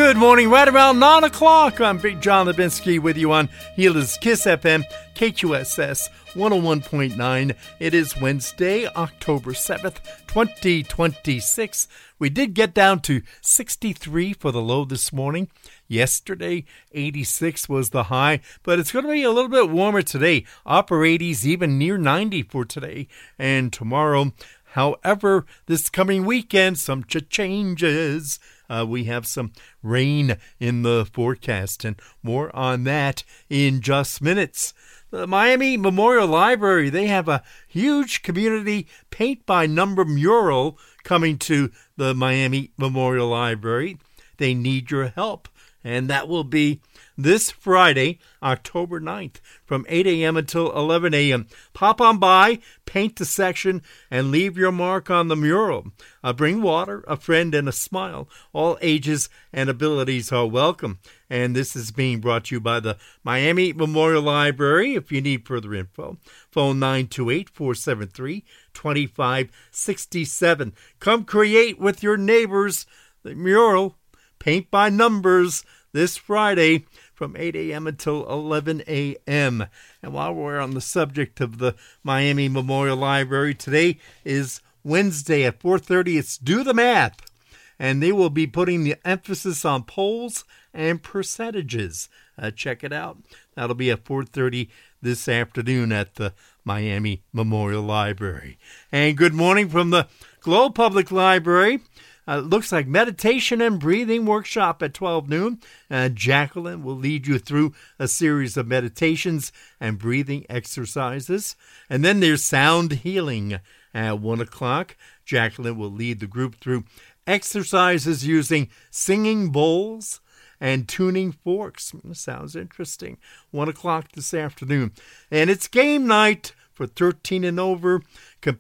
Good morning, right around 9 o'clock. I'm Big John Levinsky with you on Healers Kiss FM, KQSS 101.9. It is Wednesday, October 7th, 2026. We did get down to 63 for the low this morning. Yesterday, 86 was the high, but it's going to be a little bit warmer today. Upper 80s, even near 90 for today and tomorrow. However, this coming weekend, some changes. We have some rain in the forecast, and more on that in just minutes. The Miami Memorial Library, they have a huge community paint-by-number mural coming to the Miami Memorial Library. They need your help, and that will be this Friday, October 9th, from 8 a.m. until 11 a.m. Pop on by, paint the section, and leave your mark on the mural. Bring water, a friend, and a smile. All ages and abilities are welcome. And this is being brought to you by the Miami Memorial Library. If you need further info, phone 928-473-2567. Come create with your neighbors the mural, paint by numbers, this Friday from 8 a.m. until 11 a.m. And while we're on the subject of the Miami Memorial Library, today is Wednesday at 4:30. It's Do the Math, and they will be putting the emphasis on polls and percentages. Check it out. That'll be at 4:30 this afternoon at the Miami Memorial Library. And good morning from the Globe Public Library. Looks like meditation and breathing workshop at 12 noon. Jacqueline will lead you through a series of meditations and breathing exercises. And then there's sound healing at 1 o'clock. Jacqueline will lead the group through exercises using singing bowls and tuning forks. Sounds interesting. 1 o'clock this afternoon. And it's game night for 13 and over.